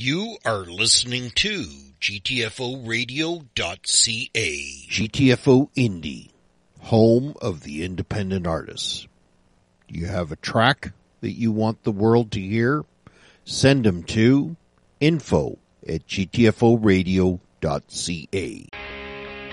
You are listening to GTFOradio.ca. GTFO Indie, home of the independent artists. You have a track that you want the world to hear? Send them to info@gtforadio.ca.